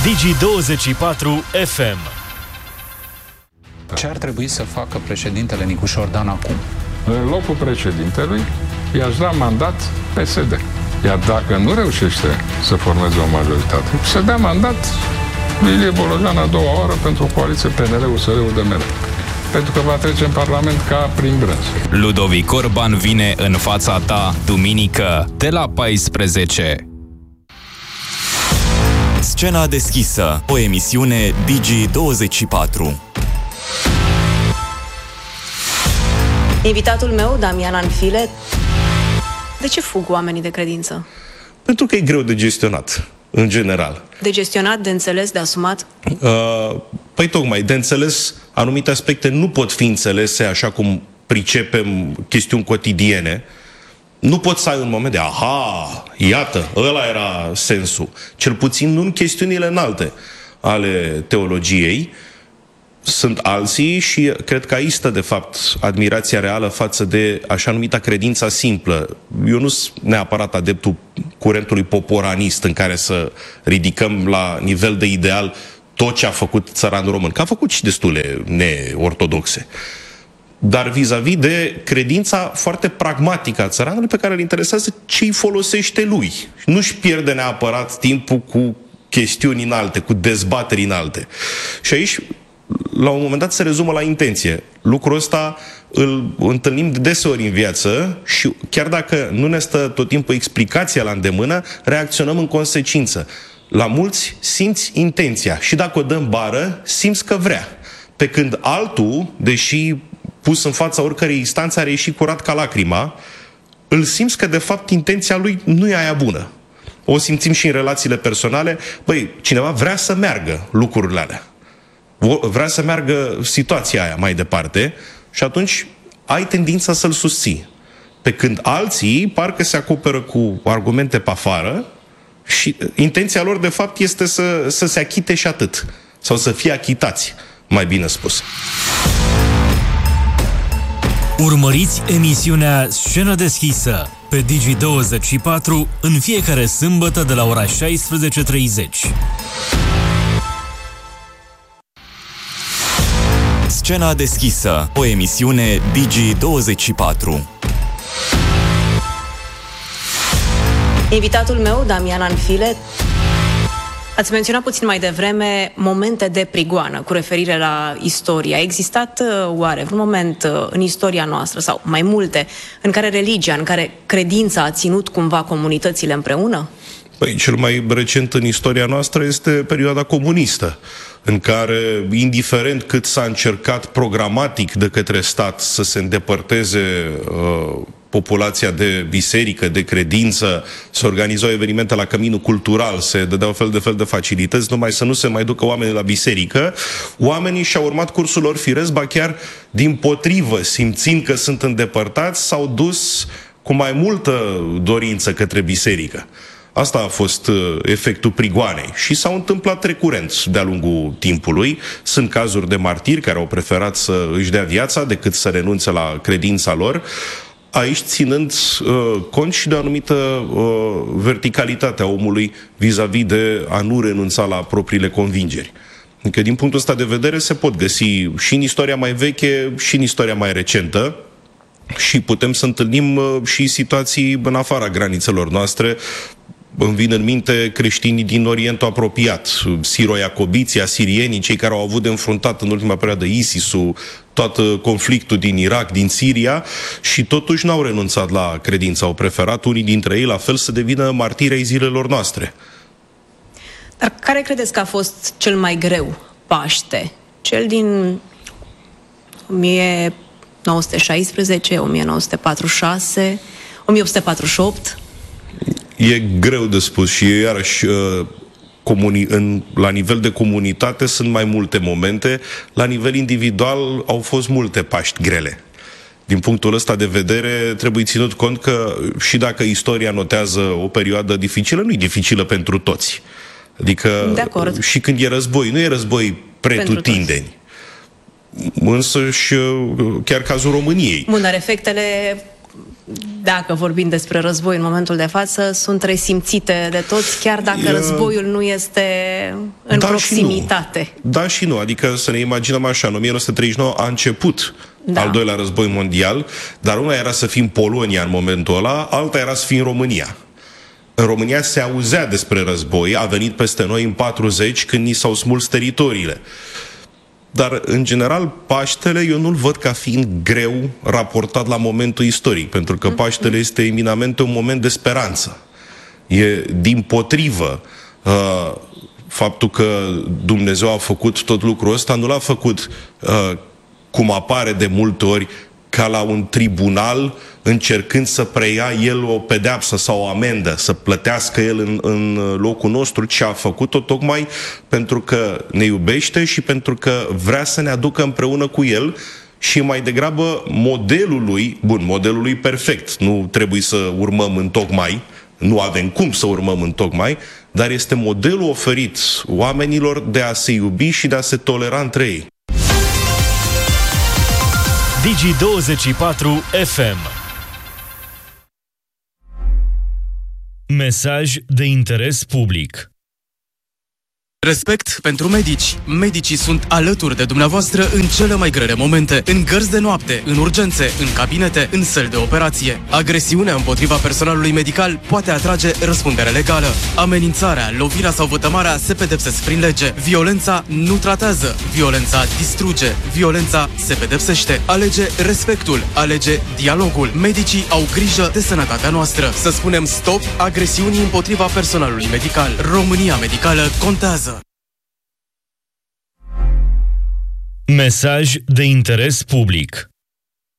Digi24 FM. Ce ar trebui să facă președintele Nicușor Dan acum? În locul președintelui i-aș da mandat PSD. Iar dacă nu reușește să formeze o majoritate, să dea mandat Lilie Bologan a doua oară pentru o coaliție PNL-USR-ul de mere. Pentru că va trece în Parlament ca prin brânz. Ludovic Orban vine în fața ta duminică de la 14. Scena deschisă, o emisiune Digi24. Invitatul meu, Damian Anfile. De ce fug oamenii de credință? Pentru că e greu de gestionat, în general. De gestionat, de înțeles, de asumat? Păi tocmai, de înțeles, anumite aspecte nu pot fi înțelese așa cum pricepem chestiuni cotidiene. Nu pot să ai un moment de, aha, iată, ăla era sensul. Cel puțin nu în chestiunile înalte ale teologiei. Sunt alții și cred că aici stă, de fapt, admirația reală față de așa numita credința simplă. Eu nu sunt neapărat adeptul curentului poporanist în care să ridicăm la nivel de ideal tot ce a făcut țăranul român, că a făcut și destule neortodoxe. Dar vis-a-vis de credința foarte pragmatică a țăranului pe care îl interesează ce îi folosește lui. Nu-și pierde neapărat timpul cu chestiuni înalte, cu dezbateri înalte. Și aici, la un moment dat, se rezumă la intenție. Lucrul ăsta îl întâlnim de deseori în viață și chiar dacă nu ne stă tot timpul explicația la îndemână, reacționăm în consecință. La mulți simți intenția și dacă o dăm bară, simți că vrea. Pe când altul, deși pus în fața oricărei instanțe, are ieșit curat ca lacrima, îl simți că de fapt intenția lui nu e aia bună. O simțim și în relațiile personale. Băi, cineva vrea să meargă lucrurile alea. Vrea să meargă situația aia mai departe și atunci ai tendința să-l susții. Pe când alții parcă se acoperă cu argumente pe afară și intenția lor de fapt este să se achite și atât. Sau să fie achitați, mai bine spus. Urmăriți emisiunea Scenă deschisă pe Digi24 în fiecare sâmbătă de la ora 16:30. Scena deschisă, o emisiune Digi24. Invitatul meu, Damian Anfile. Ați menționat puțin mai devreme momente de prigoană cu referire la istorie. A existat oare vreun moment în istoria noastră, sau mai multe, în care religia, în care credința a ținut cumva comunitățile împreună? Păi, cel mai recent în istoria noastră este perioada comunistă, în care, indiferent cât s-a încercat programatic de către stat să se îndepărteze populația de biserică, de credință, să organizau evenimente la căminul cultural, se dădeau fel de facilități, numai să nu se mai ducă oamenii la biserică, oamenii și-au urmat cursul lor firesc, ba chiar dimpotrivă, simțind că sunt îndepărtați, s-au dus cu mai multă dorință către biserică. Asta a fost efectul prigoanei și s-au întâmplat recurent de-a lungul timpului. Sunt cazuri de martiri care au preferat să își dea viața decât să renunțe la credința lor, aici ținând cont și de o anumită verticalitate a omului vis-a-vis de a nu renunța la propriile convingeri. Adică, din punctul ăsta de vedere, se pot găsi și în istoria mai veche și în istoria mai recentă și putem să întâlnim și situații în afara granițelor noastre. Îmi vin în minte creștinii din Orientul apropiat, siro-iacobiții, asirienii, cei care au avut de înfruntat în ultima perioadă ISIS-ul, tot conflictul din Irak, din Siria, și totuși n-au renunțat la credință. Au preferat unii dintre ei, la fel, să devină martiri ai zilelor noastre. Dar care credeți că a fost cel mai greu Paște? Cel din 1916, 1946, 1848? E greu de spus și iarăși la nivel de comunitate sunt mai multe momente, la nivel individual au fost multe Paști grele. Din punctul ăsta de vedere trebuie ținut cont că și dacă istoria notează o perioadă dificilă, nu e dificilă pentru toți. Adică și când e război, nu e război pretutindeni. Însă și chiar cazul României. Bun, dar efectele dacă vorbim despre război în momentul de față, sunt resimțite de toți, chiar dacă războiul nu este în proximitate. Da și nu, adică să ne imaginăm așa, în 1939 a început al doilea război mondial, dar una era să fim în Polonia în momentul ăla, alta era să fim în România. În România se auzea despre război, a venit peste noi în 40 când ni s-au smuls teritoriile. Dar, în general, Paștele eu nu-l văd ca fiind greu raportat la momentul istoric, pentru că Paștele este eminamente un moment de speranță. E dimpotrivă faptul că Dumnezeu a făcut tot lucrul ăsta, nu l-a făcut cum apare de multe ori ca la un tribunal încercând să preia el o pedeapsă sau o amendă, să plătească el în locul nostru, ce a făcut-o tocmai pentru că ne iubește și pentru că vrea să ne aducă împreună cu el și mai degrabă modelul lui perfect. Nu trebuie să urmăm întocmai, nu avem cum să urmăm întocmai, dar este modelul oferit oamenilor de a se iubi și de a se tolera între ei. Digi24 FM. Mesaj de interes public. Respect pentru medici. Medicii sunt alături de dumneavoastră în cele mai grele momente, în gărzi de noapte, în urgențe, în cabinete, în săli de operație. Agresiunea împotriva personalului medical poate atrage răspundere legală. Amenințarea, lovirea sau vătămarea se pedepsesc prin lege. Violența nu tratează. Violența distruge. Violența se pedepsește. Alege respectul. Alege dialogul. Medicii au grijă de sănătatea noastră. Să spunem stop agresiunii împotriva personalului medical. România medicală contează. Mesaj de interes public.